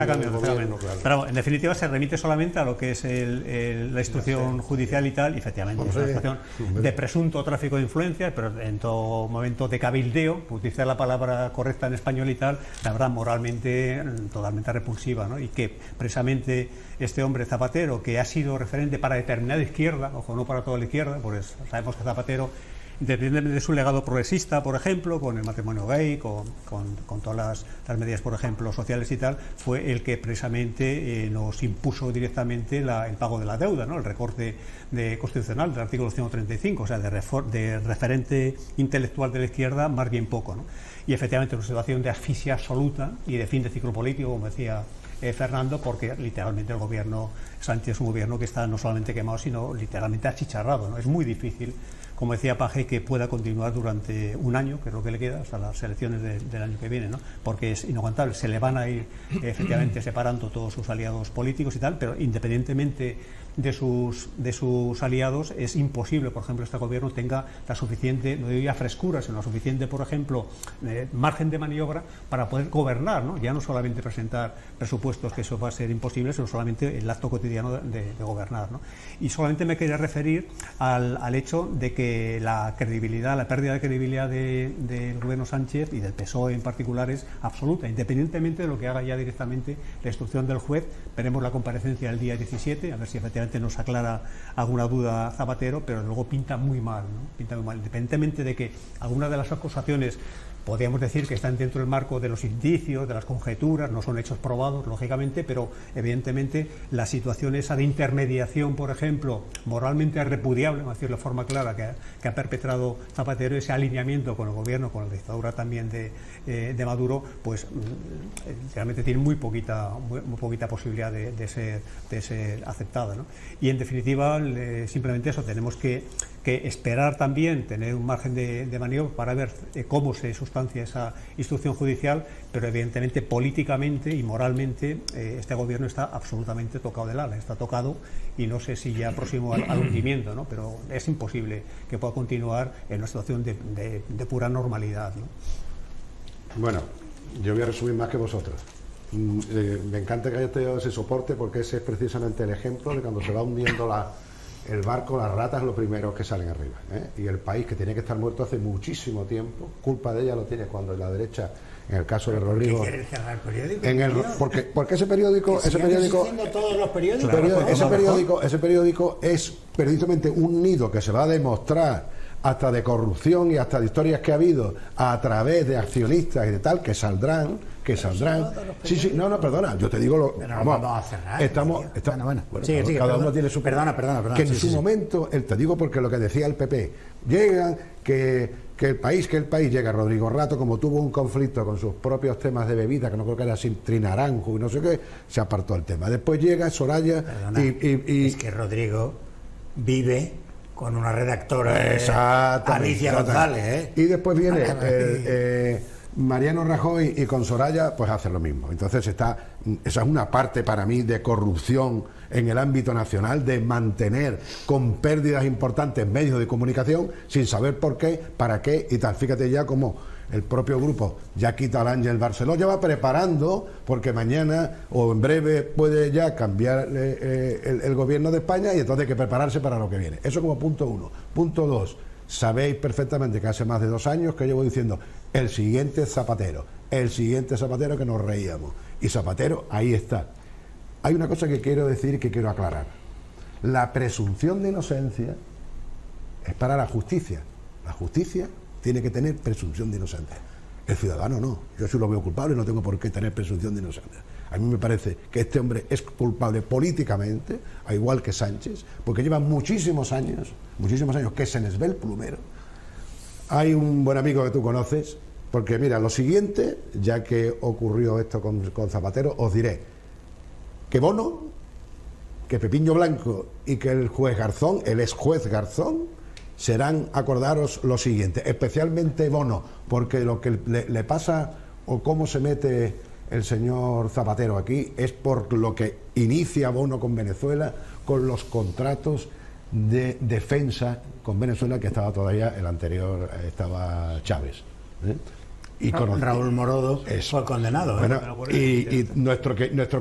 Gobierno, claro. Pero en definitiva se remite solamente a lo que es la instrucción judicial y tal, y efectivamente es una situación de presunto tráfico de influencias, pero en todo momento de cabildeo, utilizar la palabra correcta en español y tal, la verdad moralmente totalmente repulsiva, ¿no? Y que precisamente este hombre Zapatero, que ha sido referente para determinada izquierda, ojo, no para toda la izquierda, pues sabemos que Zapatero, independientemente de su legado progresista, por ejemplo, con el matrimonio gay, con todas las medidas, por ejemplo, sociales y tal, fue el que precisamente nos impuso directamente el pago de la deuda, ¿no? El recorte constitucional del artículo 135, o sea, de referente intelectual de la izquierda, más bien poco, ¿no? Y efectivamente una situación de asfixia absoluta y de fin de ciclo político, como decía Fernando, porque literalmente el gobierno Sánchez es un gobierno que está no solamente quemado, sino literalmente achicharrado, ¿no? Es muy difícil, como decía Paje, que pueda continuar durante un año, que es lo que le queda, hasta las elecciones del año que viene, ¿no? Porque es inaguantable. Se le van a ir efectivamente separando todos sus aliados políticos y tal, pero independientemente de sus aliados, es imposible, por ejemplo, este gobierno tenga la suficiente, no diría frescura, sino la suficiente, por ejemplo, margen de maniobra para poder gobernar, ¿no? Ya no solamente presentar presupuestos, que eso va a ser imposible, sino solamente el acto cotidiano de gobernar, ¿no? Y solamente me quería referir al hecho de que la credibilidad, la pérdida de credibilidad del gobierno Sánchez y del PSOE en particular es absoluta, independientemente de lo que haga ya directamente la instrucción del juez. Veremos la comparecencia el día 17, a ver si efectivamente nos aclara alguna duda Zapatero, pero luego pinta muy mal, ¿no? Pinta muy mal, independientemente de que algunas de las acusaciones podríamos decir que están dentro del marco de los indicios, de las conjeturas, no son hechos probados, lógicamente, pero evidentemente la situación esa de intermediación, por ejemplo, moralmente repudiable, vamos a decirlo de forma clara, que ha perpetrado Zapatero, ese alineamiento con el gobierno, con la dictadura también de Maduro, pues realmente tiene muy poquita posibilidad de ser aceptada, ¿no? Y en definitiva, simplemente eso, tenemos que esperar también, tener un margen de maniobra para ver cómo se sustancia esa instrucción judicial, pero evidentemente políticamente y moralmente este gobierno está absolutamente tocado del ala, está tocado y no sé si ya próximo al hundimiento, ¿no? Pero es imposible que pueda continuar en una situación de pura normalidad, ¿no? Bueno, yo voy a resumir más que vosotros. Me encanta que haya tenido ese soporte, porque ese es precisamente el ejemplo de cuando se va hundiendo el barco, las ratas, los primeros que salen arriba, ¿eh? Y el país, que tiene que estar muerto hace muchísimo tiempo, culpa de ella lo tiene cuando la derecha, en el caso de Rodrigo, ¿por qué quieres cerrar el periódico? porque ese periódico, todos los periódicos, ese periódico es precisamente un nido que se va a demostrar hasta de corrupción y hasta de historias que ha habido a través de accionistas y de tal, que saldrán. Sí, no, perdona, yo te digo vamos a cerrar. Cada uno tiene su... Perdona. Que en su momento, te digo porque lo que decía el PP, llegan, que el país llega Rodrigo Rato, como tuvo un conflicto con sus propios temas de bebida, que no creo que era sin Trinaranjo y no sé qué, se apartó el tema. Después llega Soraya es que Rodrigo vive con una redactora, Alicia González, ¿eh? Y después viene Mariano Rajoy, y con Soraya pues hace lo mismo. Entonces esa es una parte para mí de corrupción en el ámbito nacional, de mantener con pérdidas importantes medios de comunicación sin saber por qué, para qué y tal. Fíjate ya como el propio grupo ya quita al Ángel Barceló, ya va preparando, porque mañana o en breve puede ya cambiar el gobierno de España, y entonces hay que prepararse para lo que viene. Eso como punto uno. Punto dos, sabéis perfectamente que hace más de 2 años que llevo diciendo el siguiente Zapatero que nos reíamos, y Zapatero ahí está. Hay una cosa que quiero decir y que quiero aclarar: la presunción de inocencia es para la justicia. La justicia tiene que tener presunción de inocencia. El ciudadano no. Yo sí lo veo culpable y no tengo por qué tener presunción de inocencia. A mí me parece que este hombre es culpable políticamente, a igual que Sánchez, porque lleva muchísimos años que se les ve el plumero. Hay un buen amigo que tú conoces, porque mira, lo siguiente, ya que ocurrió esto con Zapatero, os diré que Bono, que Pepiño Blanco y que el juez Garzón, el ex juez Garzón, serán, acordaros lo siguiente, especialmente Bono, porque lo que le pasa o cómo se mete el señor Zapatero aquí es por lo que inicia Bono con Venezuela, con los contratos de defensa con Venezuela, que estaba todavía el anterior, estaba Chávez, ¿eh? Raúl Morodo fue condenado. Bueno, y nuestro